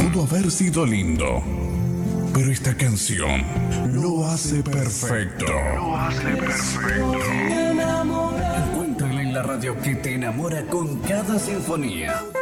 pudo haber sido lindo, pero esta canción lo hace perfecto. Encuéntrala en la radio que te enamora con cada sinfonía.